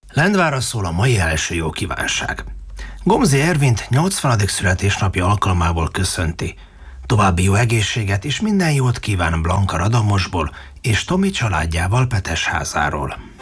Lendvára szól a mai első jó kívánság. Gomzi Ervint 80. születésnapja alkalmából köszönti. További jó egészséget és minden jót kíván Blanka Radamosból és Tomi családjával Petesházáról.